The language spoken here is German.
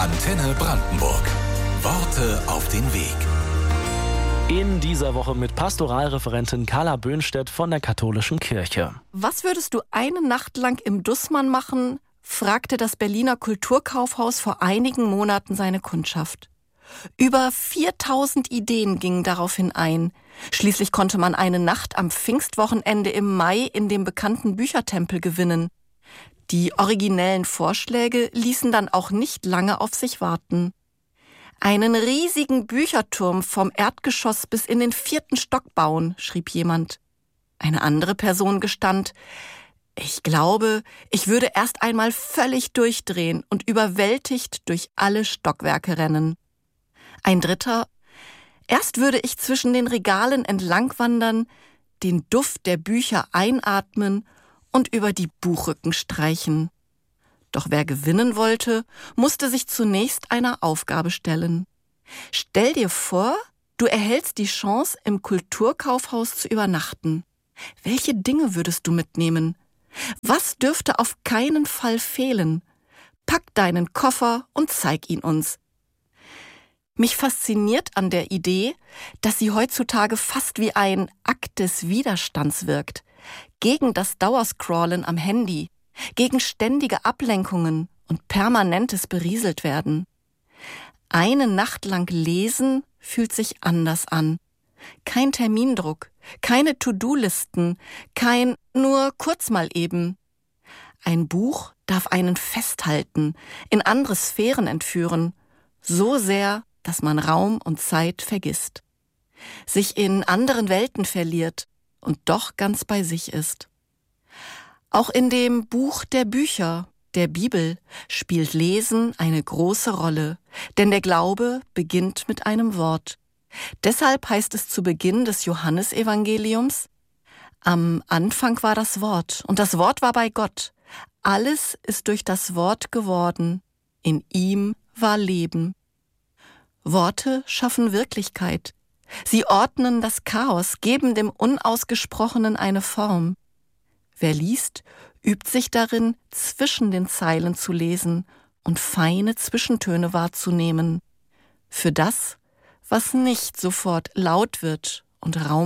Antenne Brandenburg. Worte auf den Weg. In dieser Woche mit Pastoralreferentin Carla Böhnstedt von der Katholischen Kirche. Was würdest du eine Nacht lang im Dussmann machen, fragte das Berliner Kulturkaufhaus vor einigen Monaten seine Kundschaft. Über 4000 Ideen gingen daraufhin ein. Schließlich konnte man eine Nacht am Pfingstwochenende im Mai in dem bekannten Büchertempel gewinnen. Die originellen Vorschläge ließen dann auch nicht lange auf sich warten. Einen riesigen Bücherturm vom Erdgeschoss bis in den 4. Stock bauen, schrieb jemand. Eine andere Person gestand: Ich glaube, ich würde erst einmal völlig durchdrehen und überwältigt durch alle Stockwerke rennen. Ein dritter: Erst würde ich zwischen den Regalen entlangwandern, den Duft der Bücher einatmen und über die Buchrücken streichen. Doch wer gewinnen wollte, musste sich zunächst einer Aufgabe stellen. Stell dir vor, du erhältst die Chance, im Kulturkaufhaus zu übernachten. Welche Dinge würdest du mitnehmen? Was dürfte auf keinen Fall fehlen? Pack deinen Koffer und zeig ihn uns. Mich fasziniert an der Idee, dass sie heutzutage fast wie ein Akt des Widerstands wirkt. Gegen das Dauerscrollen am Handy, gegen ständige Ablenkungen und permanentes Berieseltwerden. Eine Nacht lang lesen fühlt sich anders an. Kein Termindruck, keine To-Do-Listen, kein nur kurz mal eben. Ein Buch darf einen festhalten, in andere Sphären entführen, so sehr, dass man Raum und Zeit vergisst, sich in anderen Welten verliert und doch ganz bei sich ist. Auch in dem Buch der Bücher, der Bibel, spielt Lesen eine große Rolle, denn der Glaube beginnt mit einem Wort. Deshalb heißt es zu Beginn des Johannesevangeliums: Am Anfang war das Wort, und das Wort war bei Gott. Alles ist durch das Wort geworden. In ihm war Leben. Worte schaffen Wirklichkeit. Sie ordnen das Chaos, geben dem Unausgesprochenen eine Form. Wer liest, übt sich darin, zwischen den Zeilen zu lesen und feine Zwischentöne wahrzunehmen. Für das, was nicht sofort laut wird und Raum